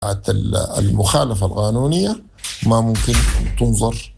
المخالفة القانونية ما ممكن تنظر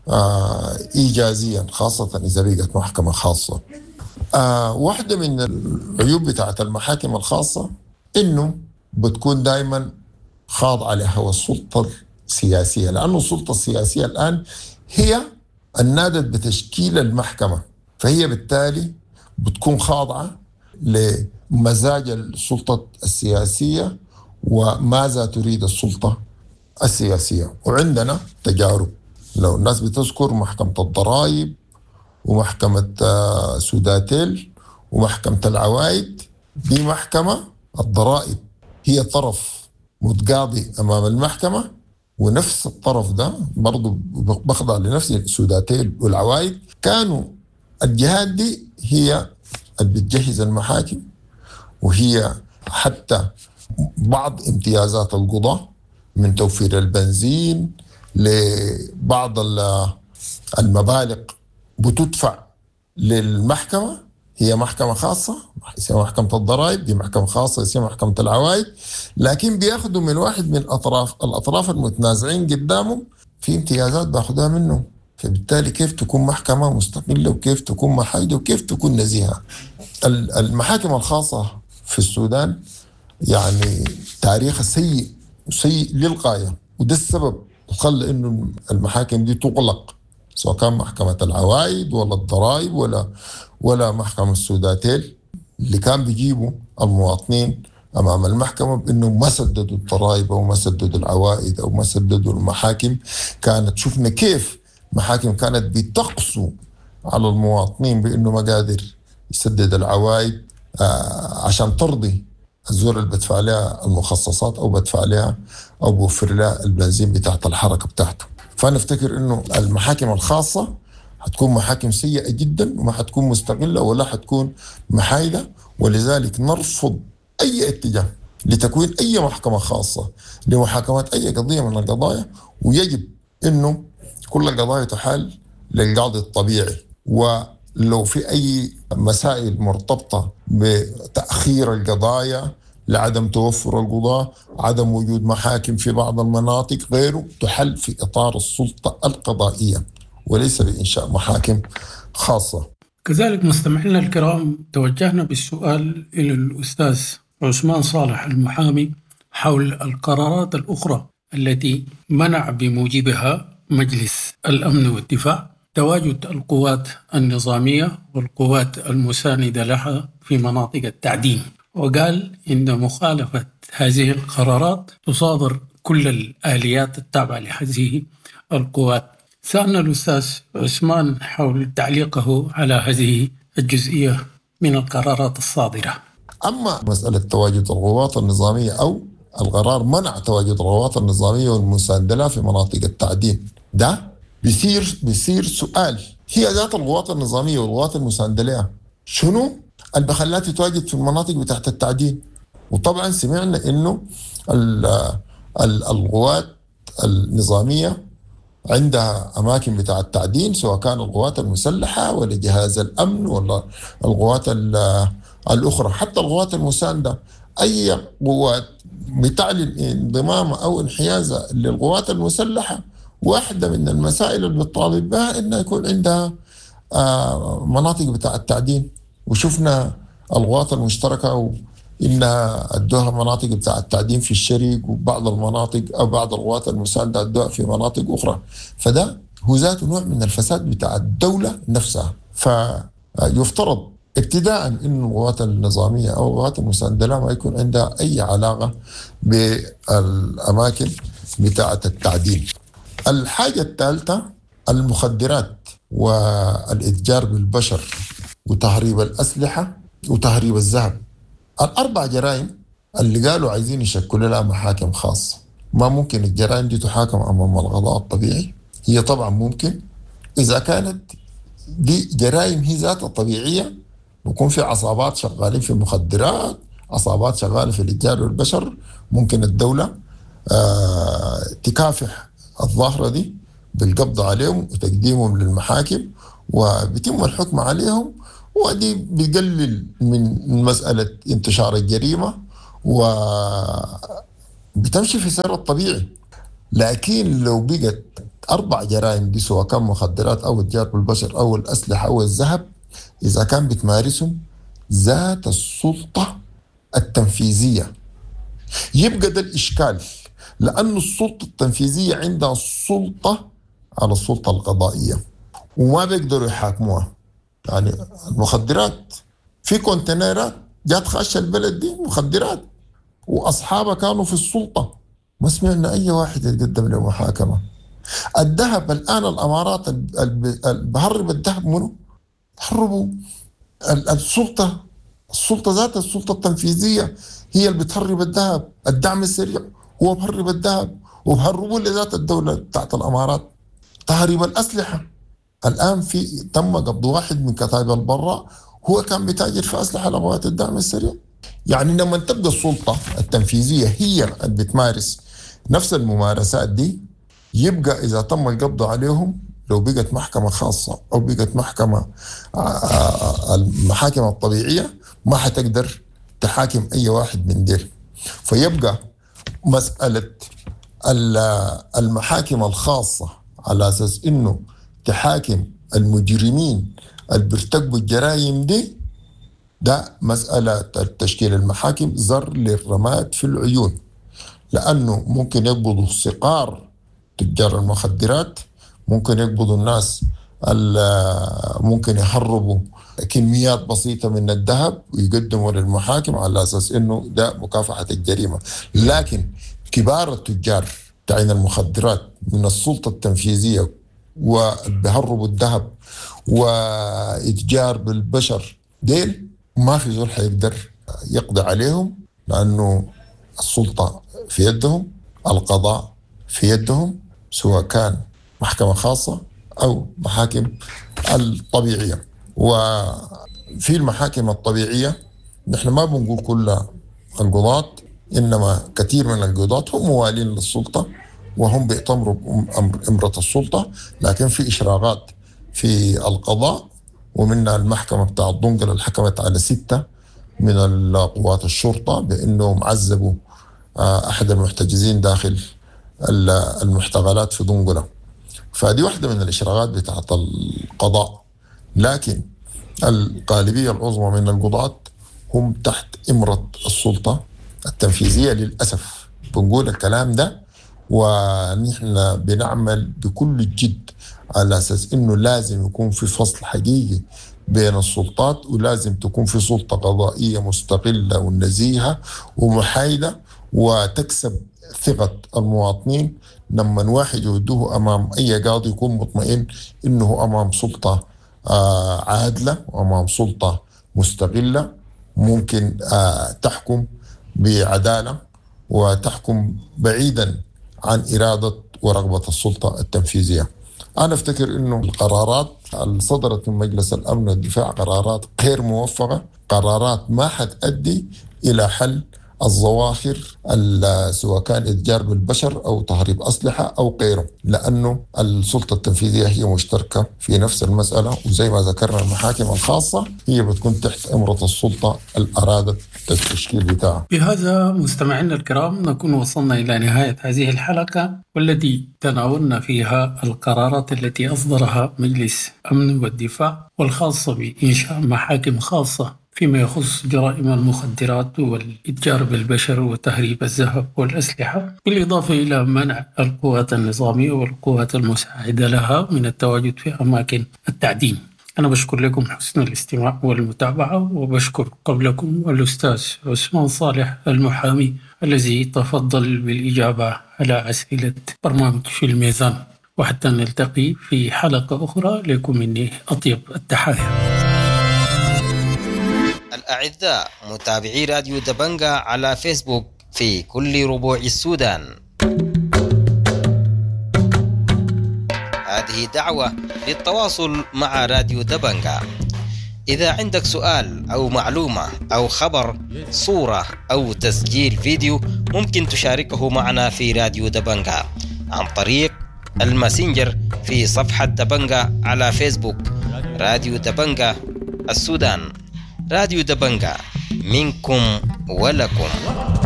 إيجازيا، خاصة إذا بقت محكمة خاصة. واحدة من العيوب بتاعت المحاكم الخاصة إنه بتكون دائما خاضعة لهوى السلطة السياسية، لأن السلطة السياسية الآن هي النادت بتشكيل المحكمة، فهي بالتالي بتكون خاضعة لمزاج السلطة السياسية وماذا تريد السلطة السياسية. وعندنا تجارب، لو الناس بتذكر محكمة الضرائب ومحكمة سوداتيل ومحكمة العوائد، دي محكمة الضرائب هي طرف متقاضي أمام المحكمة، ونفس الطرف ده برضو بخضع لنفس سوداتيل والعوائد. كانوا الجهات دي هي اللي بتجهز المحاكم، وهي حتى بعض امتيازات القضاء من توفير البنزين لبعض المبالغ بتدفع للمحكمة. هي محكمة خاصة اسمها محكمة الضرائب، دي محكمة خاصة اسمها محكمة العوائد، لكن بياخدوا من واحد من الأطراف المتنازعين قدامهم في امتيازات باخدها منه. فبالتالي كيف تكون محكمة مستقلة وكيف تكون محايدة وكيف تكون نزيهة؟ المحاكم الخاصة في السودان يعني تاريخ سيء للغاية، وده السبب خلى إنه المحاكم دي تغلق، سواء كان محكمة العوائد ولا الضرائب ولا محكمة السوداتيل، اللي كان بيجيبوا المواطنين أمام المحكمة بأنهم ما سددوا الضرائب أو ما سددوا العوائد أو ما سددوا المحاكم. كانت شفنا كيف محاكم كانت بتقسو على المواطنين بأنه ما قادر يسدد العوائد عشان ترضي الزور اللي بدفع لها المخصصات أو بدفع لها أو بوفر لها البنزين بتاعت الحركة بتاعته. فأنا أفتكر إنه المحاكم الخاصة هتكون محاكم سيئة جدا، وما هتكون مستقلة ولا هتكون محايدة، ولذلك نرفض أي اتجاه لتكوين أي محكمة خاصة لمحاكمة أي قضية من القضايا، ويجب إنه كل القضايا تحال للقاضي الطبيعي. ولو في أي مسائل مرتبطة بتأخير القضايا لعدم توفر القضاة، عدم وجود محاكم في بعض المناطق غيره، تحل في إطار السلطة القضائية وليس بإنشاء محاكم خاصة. كذلك مستمعينا الكرام، توجهنا بالسؤال إلى الأستاذ عثمان صالح المحامي حول القرارات الأخرى التي منع بموجبها مجلس الأمن والدفاع تواجد القوات النظامية والقوات المساندة لها في مناطق التعدين، وقال إن مخالفة هذه القرارات تصادر كل الآليات التابعة لهذه القوات. سألنا الأستاذ عثمان حول تعليقه على هذه الجزئية من القرارات الصادرة. أما مسألة تواجد القوات النظامية أو القرار منع تواجد القوات النظامية والمساندة لها في مناطق التعدين، ده بيصير سؤال، هي ذات القوات النظامية والقوات المساندة لها شنو اللي بخليها تتواجد في المناطق بتاعت التعدين؟ وطبعا سمعنا إنه القوات النظامية عندها أماكن بتاع التعدين، سواء كان القوات المسلحة ولا جهاز الأمن ولا القوات الأخرى، حتى القوات المساندة. أي قوات بتعلن انضمام أو انحيازها للقوات المسلحة، واحدة من المسائل اللي بتطالب بها إنها يكون عندها مناطق بتاع التعدين. وشفنا القوات المشتركة إنها أدوها مناطق بتاع التعدين في الشريق، وبعض المناطق أو بعض القوات المساندة أدوها في مناطق أخرى. فده هو ذاته نوع من الفساد بتاع الدولة نفسها. فيفترض ابتداء إن القوات النظامية أو القوات المساندة لا ما يكون عندها أي علاقة بالأماكن بتاعة التعدين. الحاجة الثالثة المخدرات والإتجار بالبشر وتهريب الأسلحة وتهريب الذهب. الأربع جرائم اللي قالوا عايزين يشكلوا لها محاكم خاصة. ما ممكن الجرائم دي تحاكم أمام القضاء الطبيعي؟ هي طبعا ممكن إذا كانت دي جرائم هي ذاتها طبيعية، ويكون في عصابات شغالين في المخدرات، عصابات شغالة في الإتجار بالبشر، ممكن الدولة تكافح الظاهرة دي بالقبض عليهم وتقديمهم للمحاكم وبيتم الحكم عليهم، ودي بيقلل من مسألة انتشار الجريمة بتمشي في سير الطبيعي. لكن لو بقت 4 جرائم دي، سواء كان مخدرات أو التجارة بالبشر أو الأسلحة أو الذهب، إذا كان بتمارسهم ذات السلطة التنفيذية، يبقى ده الإشكال، لأن السلطة التنفيذية عندها السلطة على السلطة القضائية وما بيقدروا يحاكموها. يعني المخدرات في كونتينرات جات خش البلد دي مخدرات وأصحابها كانوا في السلطة، ما سمعنا أي واحد يتقدم لمحاكمة. الذهب الآن الأمارات بهرب الذهب منه، تهربوا السلطة ذات السلطة التنفيذية هي اللي بتهرب الذهب. الدعم السريع هو بهرب الذهب، وبهربوا لذات الدولة بتاعت الأمارات. تهريب الأسلحة الآن تم قبض واحد من كتائب البراء، هو كان بيتاجر في أسلحة لغوات الدعم السريع. يعني لما تبقى السلطة التنفيذية هي اللي بتمارس نفس الممارسات دي، يبقى إذا تم القبض عليهم، لو بقت محكمة خاصة أو بقت محكمة المحاكم الطبيعية، ما حتقدر تحاكم أي واحد من ديل. فيبقى مسألة المحاكم الخاصة على أساس إنه تحاكم المجرمين اللي بيرتكبوا الجرائم دي، ده مسألة تشكيل المحاكم زر للرماد في العيون، لأنه ممكن يقبضوا صقار تجار المخدرات، ممكن يقبضوا الناس ممكن يحربوا كميات بسيطة من الذهب ويقدموا للمحاكم على أساس إنه ده مكافحة الجريمة. لكن كبار التجار تعين المخدرات من السلطة التنفيذية وبيهربوا الذهب وإتجار بالبشر ديل، ما في زول حيقدر يقضي عليهم، لأنه السلطة في يدهم، القضاء في يدهم، سواء كان محكمة خاصة أو محاكم الطبيعية. وفي المحاكم الطبيعية نحن ما بنقول كل القضاة، إنما كثير من القضاة هم موالين للسلطة وهم بيأتمروا بأمرة السلطة، لكن في إشراقات في القضاء، ومنها المحكمة بتاع الدنقل اللي حكمت على 6 من قوات الشرطة بأنهم عذبوا أحد المحتجزين داخل المحتغلات في دنقلة. فدي واحدة من الإشراقات بتاعت القضاء. لكن الغالبية العظمى من القضاة هم تحت إمرة السلطة التنفيذية. للأسف بنقول الكلام ده، ونحن بنعمل بكل الجد على أساس إنه لازم يكون في فصل حقيقي بين السلطات، ولازم تكون في سلطة قضائية مستقلة ونزيهة ومحايدة وتكسب ثقة المواطنين. لما واحد يودوه أمام أي قاضي يكون مطمئن إنه أمام سلطة عادلة وأمام سلطة مستقلة ممكن تحكم بعدالة وتحكم بعيدا عن إرادة ورغبة السلطة التنفيذية. أنا أفتكر إنه القرارات اللي صدرت من مجلس الأمن والدفاع قرارات غير موفقة، قرارات ما حتؤدي إلى حل الظواهر سواء كان إتجار بالبشر أو تهريب أسلحة أو غيره، لأنه السلطة التنفيذية هي مشتركة في نفس المسألة، وزي ما ذكرنا المحاكم الخاصة هي بتكون تحت إمرة السلطة الأرادة التشكيل بتاعها. بهذا مستمعينا الكرام نكون وصلنا إلى نهاية هذه الحلقة، والتي تناولنا فيها القرارات التي أصدرها مجلس الأمن والدفاع، والخاصة بإنشاء محاكم خاصة فيما يخص جرائم المخدرات والإتجار بالبشر وتهريب الذهب والأسلحة، بالإضافة إلى منع القوات النظامية والقوات المساعدة لها من التواجد في أماكن التعدين. أنا بشكر لكم حسن الاستماع والمتابعة، وبشكر قبلكم الأستاذ عثمان صالح المحامي الذي تفضل بالإجابة على أسئلة برنامج في الميزان. وحتى نلتقي في حلقة أخرى، لكم مني أطيب التحايا. الأعزاء متابعي راديو دبنجة على فيسبوك في كل ربوع السودان، هذه دعوة للتواصل مع راديو دبنجة. إذا عندك سؤال أو معلومة أو خبر، صورة أو تسجيل فيديو، ممكن تشاركه معنا في راديو دبنجة عن طريق الماسنجر في صفحة دبنجة على فيسبوك. راديو دبنجة السودان، راديو دبنجة، منكم ولكم.